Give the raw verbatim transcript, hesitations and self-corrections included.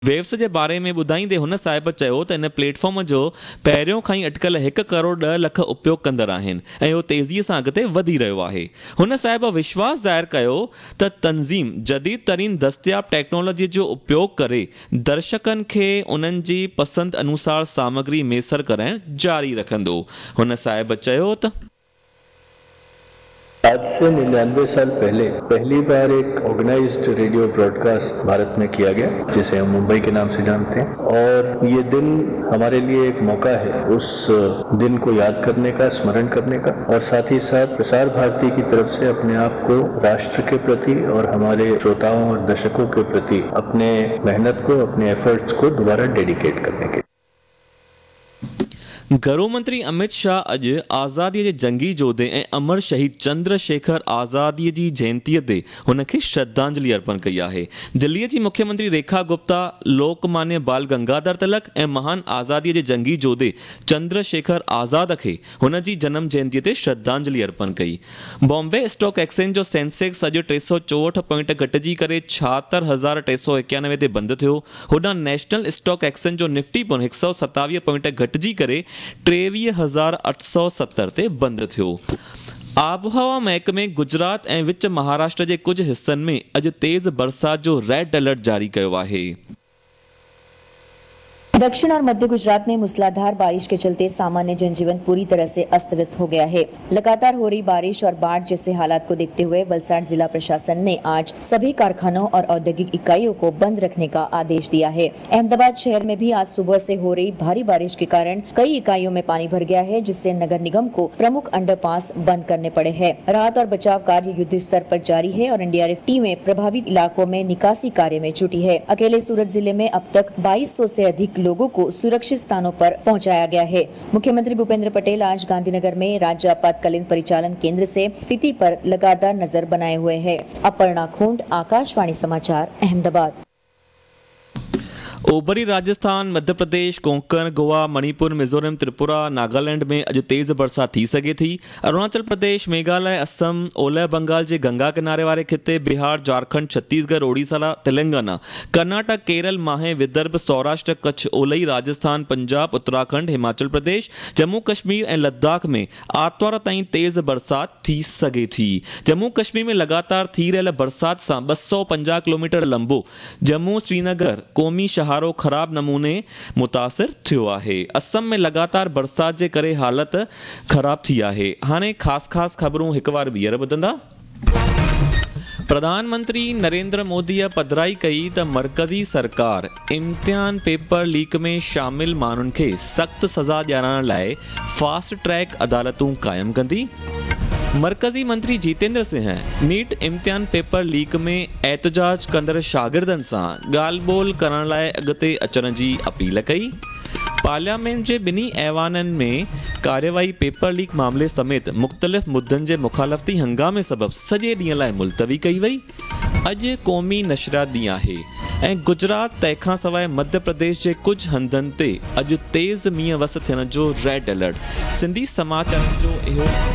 Waves जे बारे में ॿुधाईंदे हुन साहिब चयो त इन प्लेटफॉर्म जो पहिरियों खां ई अटकल हिकु करोड़ ॾह लख उपयोग कंदड़ आहिनि ऐं इहो तेज़ीअ सां अॻिते वधी रहियो आहे। हुन साहिब विश्वास ज़ाहिर कयो त तंज़ीम जदीद तरीन दस्तियाब टेक्नोलॉजी जो उपयोग करे दर्शकनि खे उन्हनि जी पसंदि अनुसार सामग्री मैसर कराइण जारी रखंदो। हुन साहिब चयो त आज से निन्यानवे साल पहले पहली बार एक ऑर्गेनाइज्ड रेडियो ब्रॉडकास्ट भारत में किया गया, जिसे हम मुंबई के नाम से जानते हैं। और ये दिन हमारे लिए एक मौका है उस दिन को याद करने का, स्मरण करने का, और साथ ही साथ प्रसार भारती की तरफ से अपने आप को राष्ट्र के प्रति और हमारे श्रोताओं और दर्शकों के प्रति अपने मेहनत को, अपने एफर्ट्स को दोबारा डेडिकेट करने के। गृह मंत्री अमित शाह अॼु आज़ादीअ जे जंगी जोधे ऐं अमर शहीद चंद्रशेखर आज़ादीअ जी जयंतीअ ते हुनखे श्रद्धांजलि अर्पण कई आहे। दिल्लीअ जी मुख्यमंत्री रेखा गुप्ता लोकमान्य बाल गंगाधर तिलक ऐं महान आज़ादीअ जे जंगी जोधे चंद्रशेखर आज़ाद खे हुन जी जनम जयंतीअ ते श्रद्धांजलि अर्पण कई। बॉम्बे स्टॉक एक्सचेंज जो सेंसेक्स अॼु टे सौ चोहठि पॉइंट घटिजी करे छाहतरि हज़ार टे सौ एकानवे ते बंदि थियो। होॾां नेशनल स्टॉक एक्सचेंज जो निफ्टी पिणु हिकु सौ सतावीह पॉइंट घटिजी करे टेवीह हज़ार अठ सौ सतरि ते बंदि थियो। आबहवा महकमे गुजरात ऐं विच महाराष्ट्र जे कुझु हिस्सनि में अॼु तेज़ बरसात जो रेड अलर्ट जारी कयो आहे। दक्षिण और मध्य गुजरात में मूसलाधार बारिश के चलते सामान्य जनजीवन पूरी तरह से अस्त व्यस्त हो गया है। लगातार हो रही बारिश और बाढ़ जैसे हालात को देखते हुए वलसाड़ जिला प्रशासन ने आज सभी कारखानों और औद्योगिक इकाइयों को बंद रखने का आदेश दिया है। अहमदाबाद शहर में भी आज सुबह से हो रही भारी बारिश के कारण कई इकाइयों में पानी भर गया है, जिससे नगर निगम को प्रमुख अंडरपास बंद करने पड़े हैं। राहत और बचाव कार्य युद्ध स्तर पर जारी है और एनडीआरएफ टीमें प्रभावित इलाकों में निकासी कार्य में जुटी है। अकेले सूरत जिले में अब तक बाईस सौ से अधिक लोगों को सुरक्षित स्थानों पर पहुंचाया गया है। मुख्यमंत्री भूपेंद्र पटेल आज गांधीनगर में राज्य आपातकालीन परिचालन केंद्र से स्थिति पर लगातार नजर बनाए हुए हैं। अपर्णा खूंट, आकाशवाणी समाचार, अहमदाबाद। ओभरी राजस्थान, मध्य प्रदेश, कोंकण, गोवा, मणिपुर, मिजोरम, त्रिपुरा, नागालैंड में अॼु तेज़ बरसात थी सघे थी। अरुणाचल प्रदेश, मेघालय, असम, ओलह बंगाल जे गंगा किनारे वारे खिते, बिहार, झारखंड, छत्तीसगढ़, ओडिशा, तेलंगाना, कर्नाटक, केरल, माहे, विदर्भ, सौराष्ट्र, कच्छ, ओलही राजस्थान, पंजाब, उत्तराखंड, हिमाचल प्रदेश, जम्मू कश्मीर ऐं लद्दाख में आर्तवार ताईं तेज़ बरसात थी सघे थी। जम्मू कश्मीर में लगातार थी रहियल बरसात सां ॿ सौ पंजाह किलोमीटर लंबो जम्मू श्रीनगर क़ौमी शहारो ख़राब नमूने मुतासिर थियो आहे। असम में लगातार बरसात जे करे हालत ख़राब थी आहे। हाणे ख़ासि ख़ासि ख़बरूं हिकु बार ॿीहर ॿुधंदा। प्रधानमंत्री नरेंद्र मोदीअ पधिराई कई त मर्कज़ी सरकार इम्तिहान पेपर लीक में शामिल माण्हुनि खे सख़्त सज़ा ॾियारण लाइ फास्ट ट्रैक अदालतूं क़ाइमु कंदी। मरकज़ी मंत्री जितेंद्र सिंह नीट इम्तिहान पेपर लीक में एहतजाज कंदड़ शागिर्दनि सां ॻाल्हि ॿोल करण लाइ अॻिते अचण जी अपील कई। पार्लियामेंट जे ॿिन्ही ऐवाननि में कार्यवाही पेपर लीक मामले समेत मुख़्तलिफ़ मुद्दनि जे मुखालफ़ती हंगामे सबबि सॼे ॾींहं लाइ मुलतवी कई वई। अॼु क़ौमी नशरियात ॾींहुं आहे ऐं गुजरात तंहिंखां सवाइ मध्य प्रदेश जे कुझु हंधनि ते अॼु तेज़ मींहुं वस थियण जो रेड अलर्ट। सिंधी समाचारनि जो इहो